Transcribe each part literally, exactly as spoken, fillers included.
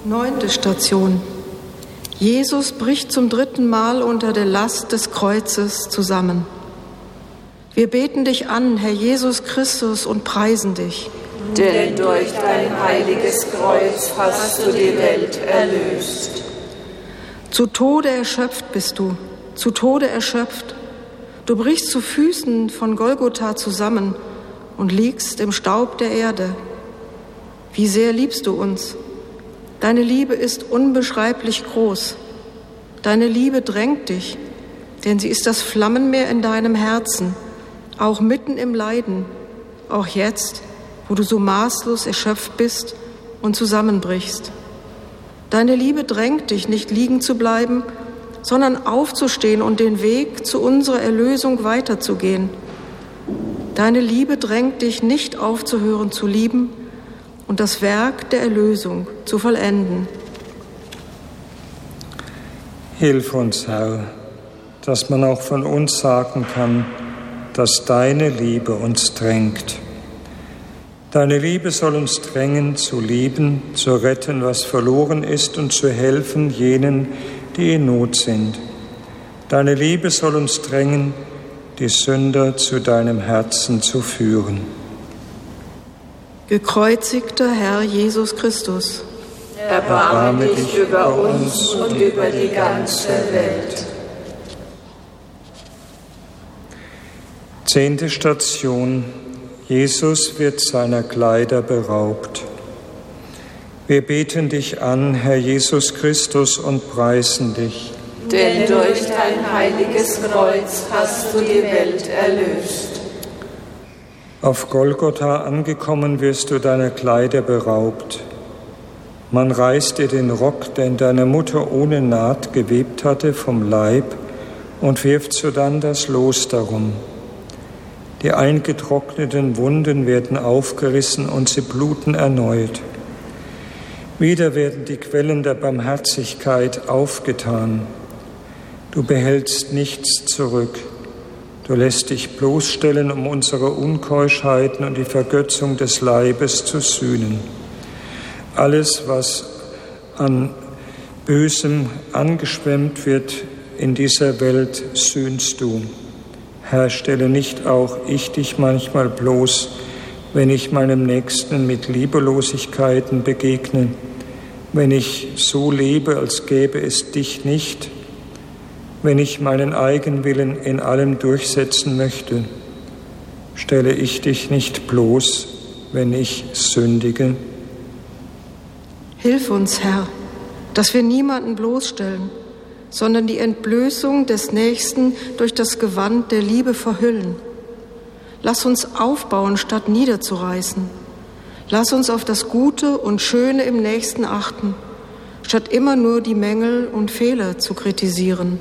Neunte Station. Jesus bricht zum dritten Mal unter der Last des Kreuzes zusammen. Wir beten dich an, Herr Jesus Christus, und preisen dich. Denn durch dein heiliges Kreuz hast du die Welt erlöst. Zu Tode erschöpft bist du, zu Tode erschöpft. Du brichst zu Füßen von Golgotha zusammen und liegst im Staub der Erde. Wie sehr liebst du uns? Deine Liebe ist unbeschreiblich groß. Deine Liebe drängt dich, denn sie ist das Flammenmeer in deinem Herzen, auch mitten im Leiden, auch jetzt, wo du so maßlos erschöpft bist und zusammenbrichst. Deine Liebe drängt dich, nicht liegen zu bleiben, sondern aufzustehen und den Weg zu unserer Erlösung weiterzugehen. Deine Liebe drängt dich, nicht aufzuhören zu lieben und das Werk der Erlösung zu vollenden. Hilf uns, Herr, dass man auch von uns sagen kann, dass deine Liebe uns drängt. Deine Liebe soll uns drängen, zu lieben, zu retten, was verloren ist, und zu helfen jenen, die in Not sind. Deine Liebe soll uns drängen, die Sünder zu deinem Herzen zu führen. Gekreuzigter Herr Jesus Christus, erbarme dich über uns und über die ganze Welt. Zehnte Station. Jesus wird seiner Kleider beraubt. Wir beten dich an, Herr Jesus Christus, und preisen dich. Denn durch dein heiliges Kreuz hast du die Welt erlöst. Auf Golgotha angekommen wirst du deiner Kleider beraubt. Man reißt dir den Rock, den deine Mutter ohne Naht gewebt hatte, vom Leib und wirft sodann das Los darum. Die eingetrockneten Wunden werden aufgerissen und sie bluten erneut. Wieder werden die Quellen der Barmherzigkeit aufgetan. Du behältst nichts zurück. Du lässt dich bloßstellen, um unsere Unkeuschheiten und die Vergötzung des Leibes zu sühnen. Alles, was an Bösem angeschwemmt wird in dieser Welt, sühnst du. Herr, stelle nicht auch ich dich manchmal bloß, wenn ich meinem Nächsten mit Liebelosigkeiten begegne, wenn ich so lebe, als gäbe es dich nicht, wenn ich meinen Eigenwillen in allem durchsetzen möchte, stelle ich dich nicht bloß, wenn ich sündige. Hilf uns, Herr, dass wir niemanden bloßstellen, sondern die Entblößung des Nächsten durch das Gewand der Liebe verhüllen. Lass uns aufbauen, statt niederzureißen. Lass uns auf das Gute und Schöne im Nächsten achten, statt immer nur die Mängel und Fehler zu kritisieren.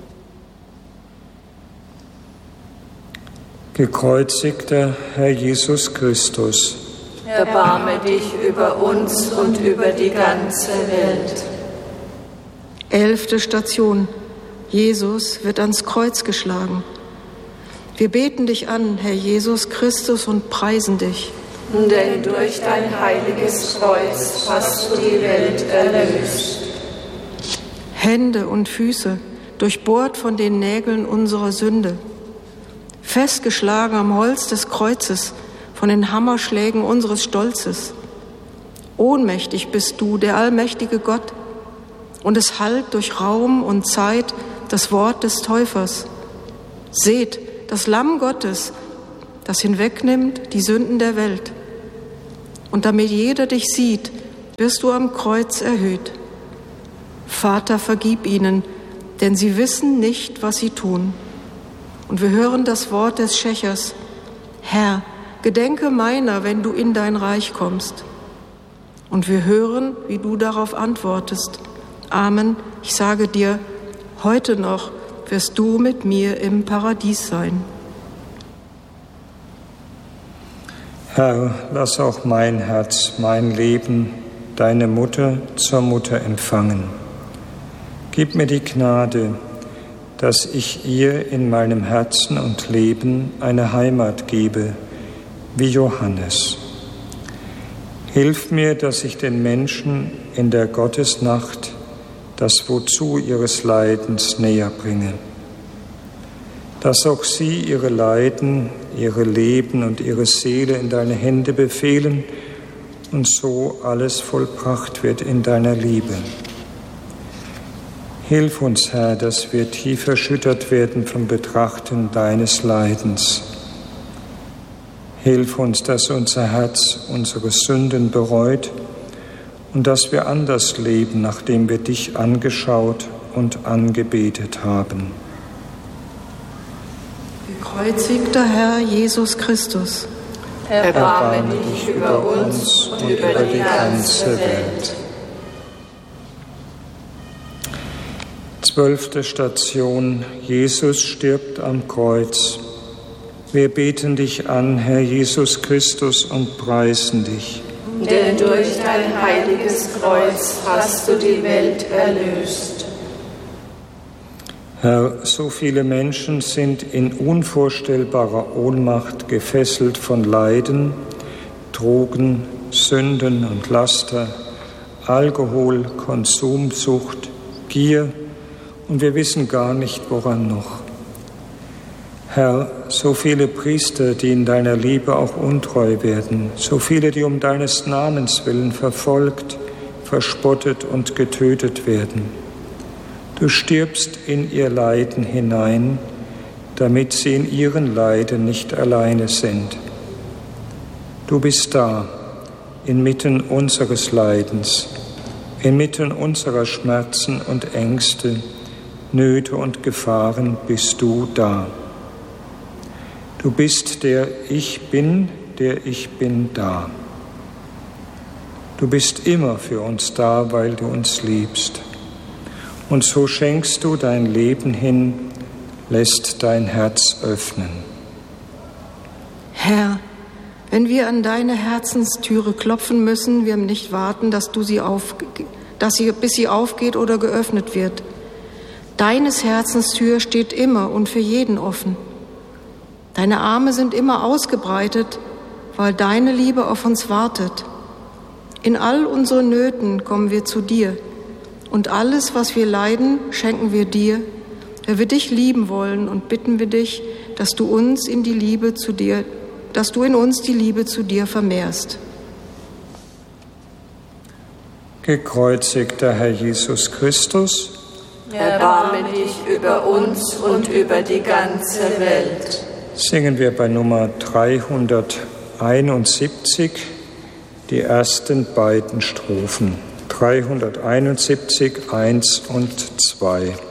Gekreuzigter Herr Jesus Christus, erbarme dich über uns und über die ganze Welt. Elfte Station. Jesus wird ans Kreuz geschlagen. Wir beten dich an, Herr Jesus Christus, und preisen dich. Denn durch dein heiliges Kreuz hast du die Welt erlöst. Hände und Füße, durchbohrt von den Nägeln unserer Sünde, festgeschlagen am Holz des Kreuzes von den Hammerschlägen unseres Stolzes. Ohnmächtig bist du, der allmächtige Gott, und es hallt durch Raum und Zeit das Wort des Täufers. Seht, das Lamm Gottes, das hinwegnimmt die Sünden der Welt. Und damit jeder dich sieht, wirst du am Kreuz erhöht. Vater, vergib ihnen, denn sie wissen nicht, was sie tun. Und wir hören das Wort des Schächers. Herr, gedenke meiner, wenn du in dein Reich kommst. Und wir hören, wie du darauf antwortest. Amen, ich sage dir, heute noch wirst du mit mir im Paradies sein. Herr, lass auch mein Herz, mein Leben, deine Mutter zur Mutter empfangen. Gib mir die Gnade, dass ich ihr in meinem Herzen und Leben eine Heimat gebe, wie Johannes. Hilf mir, dass ich den Menschen in der Gottesnacht das Wozu ihres Leidens näher bringe, dass auch sie ihre Leiden, ihre Leben und ihre Seele in deine Hände befehlen und so alles vollbracht wird in deiner Liebe. Hilf uns, Herr, dass wir tief erschüttert werden vom Betrachten deines Leidens. Hilf uns, dass unser Herz unsere Sünden bereut und dass wir anders leben, nachdem wir dich angeschaut und angebetet haben. Gekreuzigter Herr Jesus Christus, erbarme dich über uns und über die ganze Welt. Zwölfte Station. Jesus stirbt am Kreuz. Wir beten dich an, Herr Jesus Christus, und preisen dich. Denn durch dein heiliges Kreuz hast du die Welt erlöst. Herr, so viele Menschen sind in unvorstellbarer Ohnmacht gefesselt von Leiden, Drogen, Sünden und Laster, Alkohol, Konsumsucht, Gier und wir wissen gar nicht, woran noch. Herr, so viele Priester, die in deiner Liebe auch untreu werden, so viele, die um deines Namens willen verfolgt, verspottet und getötet werden. Du stirbst in ihr Leiden hinein, damit sie in ihren Leiden nicht alleine sind. Du bist da, inmitten unseres Leidens, inmitten unserer Schmerzen und Ängste, Nöte und Gefahren bist du da. Du bist der Ich Bin, der Ich Bin da. Du bist immer für uns da, weil du uns liebst. Und so schenkst du dein Leben hin, lässt dein Herz öffnen. Herr, wenn wir an deine Herzenstüre klopfen müssen, wir nicht warten, dass du sie auf, dass sie, bis sie aufgeht oder geöffnet wird. Deines Herzenstür steht immer und für jeden offen. Deine Arme sind immer ausgebreitet, weil deine Liebe auf uns wartet. In all unseren Nöten kommen wir zu dir und alles, was wir leiden, schenken wir dir, weil wir dich lieben wollen und bitten wir dich, dass du uns in die Liebe zu dir, dass du in uns die Liebe zu dir vermehrst. Gekreuzigter Herr Jesus Christus, erbarme dich über uns und über die ganze Welt. Singen wir bei Nummer dreihunderteinundsiebzig die ersten beiden Strophen. dreihunderteinundsiebzig, eins und zwei.